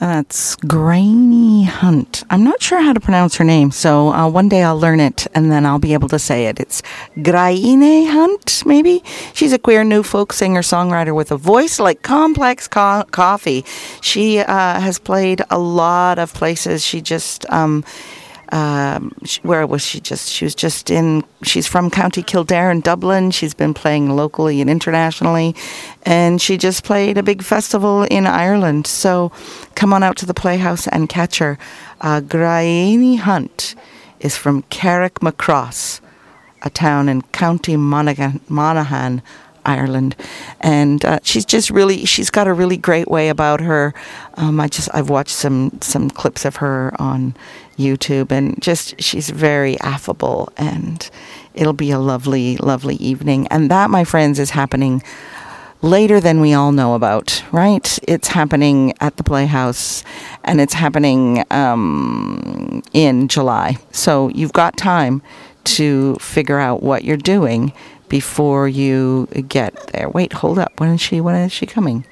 That's Grainy Hunt. I'm not sure how to pronounce her name, so one day I'll learn it and then I'll be able to say it. It's Grainy Hunt, maybe? She's a queer new folk singer-songwriter with a voice like complex coffee. She has played a lot of places. She just... where was she just? She's from County Kildare in Dublin. She's been playing locally and internationally. And she just played a big festival in Ireland. So come on out to the Playhouse and catch her. Grainy Hunt is from Carrickmacross, a town in County Monaghan, Ireland, and she's got a really great way about her. I've watched some clips of her on YouTube, and she's very affable, and it'll be a lovely, lovely evening. And that, my friends, is happening later than we all know about, right? It's happening at the Playhouse, and it's happening in July. So you've got time to figure out what you're doing before you get there. Wait, hold up. When is she coming?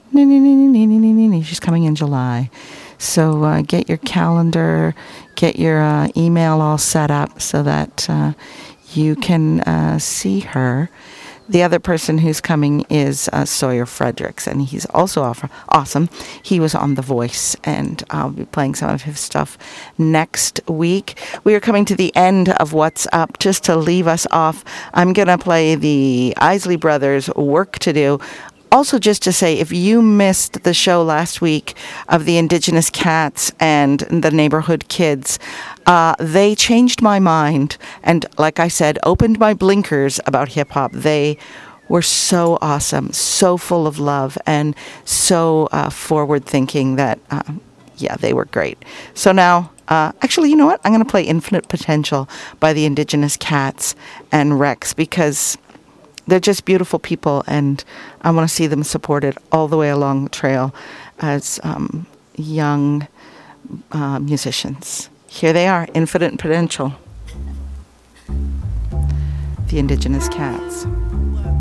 She's coming in July. So get your calendar, get your email all set up so that you can see her. The other person who's coming is Sawyer Fredericks, and he's also awesome. He was on The Voice, and I'll be playing some of his stuff next week. We are coming to the end of What's Up. Just to leave us off, I'm going to play the Isley Brothers' Work to Do. Also, just to say, if you missed the show last week of the Indigenous Cats and the Neighborhood Kids, they changed my mind and, like I said, opened my blinkers about hip-hop. They were so awesome, so full of love, and so forward-thinking that, they were great. So now, actually, you know what? I'm going to play Infinite Potential by the Indigenous Cats and Rex, because they're just beautiful people, and I want to see them supported all the way along the trail as young musicians. Here they are, Infinite Potential, the Indigenous Cats.